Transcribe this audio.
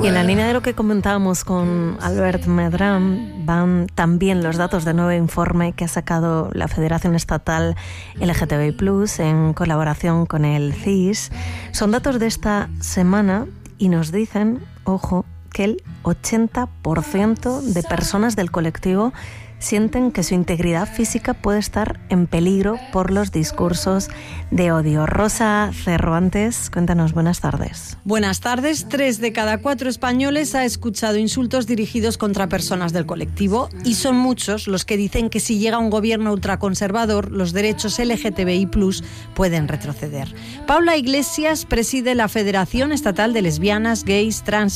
Y en la línea de lo que comentábamos con Albert Medran, van también los datos del nuevo informe que ha sacado la Federación Estatal LGTBI+, en colaboración con el CIS. Son datos de esta semana y nos dicen, ojo, que el 80% de personas del colectivo sienten que su integridad física puede estar en peligro por los discursos de odio. Rosa Cervantes, cuéntanos, buenas tardes. Buenas tardes. 3 de cada 4 españoles ha escuchado insultos dirigidos contra personas del colectivo y son muchos los que dicen que si llega un gobierno ultraconservador, los derechos LGTBI+ pueden retroceder. Paula Iglesias preside la Federación Estatal de Lesbianas, Gays, Trans